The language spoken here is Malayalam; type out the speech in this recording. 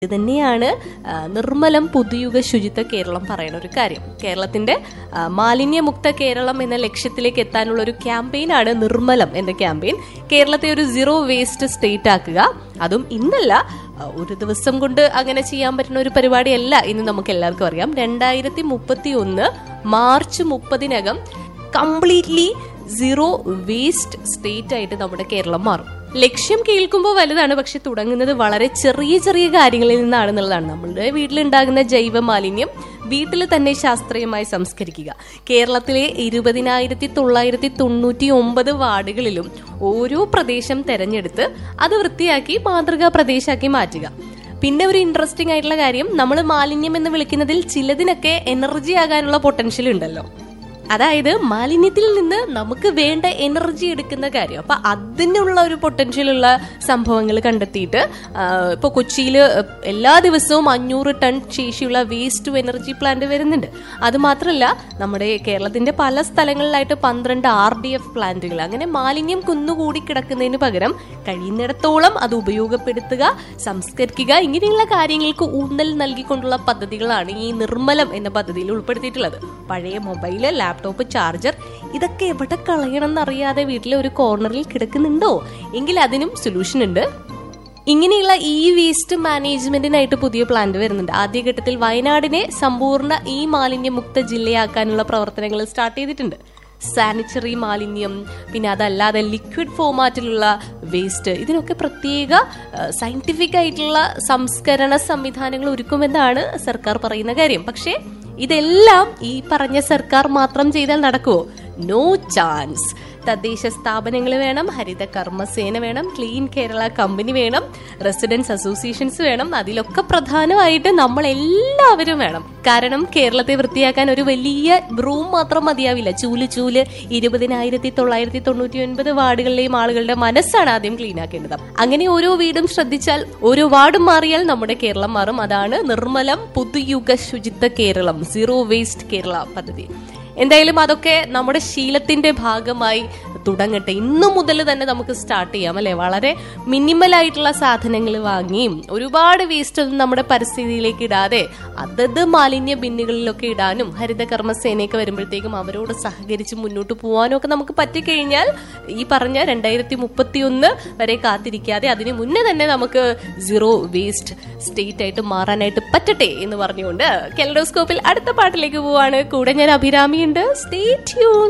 ഇത് തന്നെയാണ് നിർമ്മലം പുതുയുഗ ശുചിത്വ കേരളം പറയുന്ന ഒരു കാര്യം. കേരളത്തിന്റെ മാലിന്യമുക്ത കേരളം എന്ന ലക്ഷ്യത്തിലേക്ക് എത്താനുള്ള ഒരു ക്യാമ്പയിനാണ് നിർമ്മലം എന്ന ക്യാമ്പയിൻ. കേരളത്തെ ഒരു സീറോ വേസ്റ്റ് സ്റ്റേറ്റ് ആക്കുക. അതും ഇന്നല്ല, ഒരു ദിവസം കൊണ്ട് അങ്ങനെ ചെയ്യാൻ പറ്റുന്ന ഒരു പരിപാടിയല്ല ഇന്ന് നമുക്ക് എല്ലാവർക്കും അറിയാം. 2031 March 30-നകം completely zero waste state ആയിട്ട് നമ്മുടെ കേരളം മാറും. ലക്ഷ്യം കേൾക്കുമ്പോൾ വലുതാണ്, പക്ഷെ തുടങ്ങുന്നത് വളരെ ചെറിയ ചെറിയ കാര്യങ്ങളിൽ നിന്നാണെന്നുള്ളതാണ്. നമ്മളുടെ വീട്ടിലുണ്ടാകുന്ന ജൈവ മാലിന്യം വീട്ടിൽ തന്നെ ശാസ്ത്രീയമായി സംസ്കരിക്കുക. കേരളത്തിലെ 20,999 വാർഡുകളിലും ഓരോ പ്രദേശം തെരഞ്ഞെടുത്ത് അത് വൃത്തിയാക്കി മാതൃകാ പ്രദേശമാക്കി മാറ്റുക. പിന്നെ ഒരു ഇൻട്രസ്റ്റിംഗ് ആയിട്ടുള്ള കാര്യം, നമ്മൾ മാലിന്യം എന്ന് വിളിക്കുന്നതിൽ ചിലതിനൊക്കെ എനർജി ആകാനുള്ള പൊട്ടൻഷ്യൽ ഉണ്ടല്ലോ. അതായത് മാലിന്യത്തിൽ നിന്ന് നമുക്ക് വേണ്ട എനർജി എടുക്കുന്ന കാര്യം. അപ്പൊ അതിനുള്ള ഒരു പൊട്ടൻഷ്യൽ ഉള്ള സംഭവങ്ങൾ കണ്ടെത്തിയിട്ട് ഇപ്പൊ കൊച്ചിയിൽ എല്ലാ ദിവസവും 500 ടൺ ശേഷിയുള്ള വേസ്റ്റ് ടു എനർജി പ്ലാന്റ് വരുന്നുണ്ട്. അത് മാത്രമല്ല, നമ്മുടെ കേരളത്തിന്റെ പല സ്ഥലങ്ങളിലായിട്ട് 12 RDF പ്ലാന്റുകൾ. അങ്ങനെ മാലിന്യം കുന്നുകൂടി കിടക്കുന്നതിന് പകരം കഴിയുന്നിടത്തോളം അത് ഉപയോഗപ്പെടുത്തുക, സംസ്കരിക്കുക, ഇങ്ങനെയുള്ള കാര്യങ്ങൾക്ക് ഊന്നൽ നൽകിക്കൊണ്ടുള്ള പദ്ധതികളാണ് ഈ നിർമ്മലം എന്ന പദ്ധതിയിൽ ഉൾപ്പെടുത്തിയിട്ടുള്ളത്. പഴയ മൊബൈല്, ലാപ്ടോപ്പ്, ചാർജർ ഇതൊക്കെ എവിടെ കളയണം എന്നറിയാതെ വീട്ടിലെ ഒരു കോർണറിൽ കിടക്കുന്നുണ്ടോ എങ്കിൽ അതിനും സൊല്യൂഷൻ ഉണ്ട്. ഇങ്ങനെയുള്ള ഈ വേസ്റ്റ് മാനേജ്മെന്റിനായിട്ട് പുതിയ പ്ലാന്റ് വരുന്നുണ്ട്. ആദ്യഘട്ടത്തിൽ വയനാടിനെ സമ്പൂർണ്ണ ഈ മാലിന്യമുക്ത ജില്ലയാക്കാനുള്ള പ്രവർത്തനങ്ങൾ സ്റ്റാർട്ട് ചെയ്തിട്ടുണ്ട്. സാനിറ്ററി മാലിന്യം, പിന്നെ അതല്ലാതെ ലിക്വിഡ് ഫോമാറ്റിലുള്ള വേസ്റ്റ്, ഇതിനൊക്കെ പ്രത്യേക സയന്റിഫിക് ആയിട്ടുള്ള സംസ്കരണ സംവിധാനങ്ങൾ ഒരുക്കുമെന്നാണ് സർക്കാർ പറയുന്ന കാര്യം. പക്ഷേ ഇതെല്ലാം ഈ പറഞ്ഞ സർക്കാർ മാത്രം ചെയ്താൽ നടക്കുമോ? No chance. തദ്ദേശ സ്ഥാപനങ്ങൾ വേണം, ഹരിത കർമ്മസേന വേണം, ക്ലീൻ കേരള കമ്പനി വേണം, റെസിഡൻസ് അസോസിയേഷൻസ് വേണം. അതിലൊക്കെ പ്രധാനമായിട്ട് നമ്മൾ എല്ലാവരും വേണം. കാരണം കേരളത്തെ വൃത്തിയാക്കാൻ ഒരു വലിയ ബ്രൂം മാത്രം മതിയാവില്ല. ചൂല് 20,999 വാർഡുകളിലെയും ആളുകളുടെ മനസ്സാണ് ആദ്യം ക്ലീൻ ആക്കേണ്ടത്. അങ്ങനെ ഓരോ വീടും ശ്രദ്ധിച്ചാൽ, ഓരോ വാർഡും മാറിയാൽ നമ്മുടെ കേരളം മാറും. അതാണ് നിർമ്മലം പുതുയുഗ ശുചിത്വ കേരളം, സീറോ വേസ്റ്റ് കേരള പദ്ധതി. എന്തായാലും അതൊക്കെ നമ്മുടെ ശീലത്തിന്റെ ഭാഗമായി തുടങ്ങട്ടെ. ഇന്നു മുതൽ തന്നെ നമുക്ക് സ്റ്റാർട്ട് ചെയ്യാം, അല്ലെ? വളരെ മിനിമൽ ആയിട്ടുള്ള സാധനങ്ങൾ വാങ്ങിയും ഒരുപാട് വേസ്റ്റ് ഒന്നും നമ്മുടെ പരിസ്ഥിതിയിലേക്ക് ഇടാതെ അതത് മാലിന്യ ബിന്നുകളിലൊക്കെ ഇടാനും ഹരിത കർമ്മസേനയൊക്കെ വരുമ്പോഴത്തേക്കും അവരോട് സഹകരിച്ച് മുന്നോട്ട് പോകാനും ഒക്കെ നമുക്ക് പറ്റിക്കഴിഞ്ഞാൽ ഈ പറഞ്ഞ 2031 വരെ കാത്തിരിക്കാതെ അതിന് മുന്നേ തന്നെ നമുക്ക് സീറോ വേസ്റ്റ് സ്റ്റേറ്റ് ആയിട്ട് മാറാനായിട്ട് പറ്റട്ടെ എന്ന് പറഞ്ഞുകൊണ്ട് കെലഡോസ്കോപ്പിൽ അടുത്ത പാട്ടിലേക്ക് പോവാണ്. കൂടെ ഞാൻ അഭിരാമിയുണ്ട്. Stay tune.